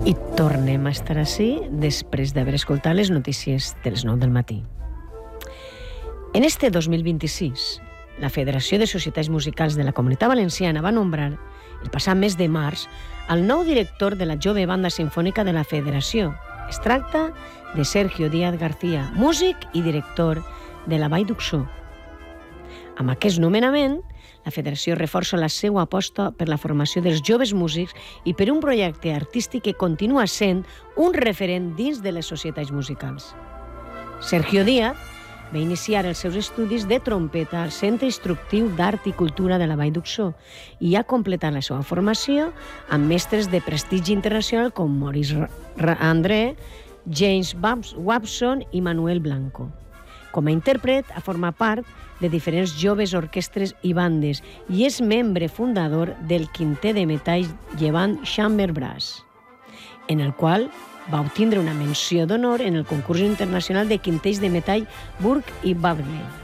I tornem a estar ací després d'haver escoltat les notícies de les 9 del matí. En este 2026, la Federació de Societats Musicals de la Comunitat Valenciana va nombrar, el passat mes de març, el nou director de la jove banda sinfònica de la Federació. Es tracta de Sergio Díaz García, músic i director de la Vall d'Uxó. Amb aquest nomenament, la Federació reforça la seva aposta per la formació dels joves músics i per un projecte artístic que continua sent un referent dins de les societats musicals. Sergio Díaz va iniciar els seus estudis de trompeta al Centre Instructiu d'Art i Cultura de la Vall d'Uxó i ha completat la seva formació amb mestres de prestigi internacional com Maurice André, James Watson i Manuel Blanco. Com a intèrpret, ha format part de diferents joves orquestres i bandes i és membre fundador del quintet de metall Llevant Chamber Brass, en el qual va obtindre una menció d'honor en el concurs internacional de quintells de metall Burke i Bagley.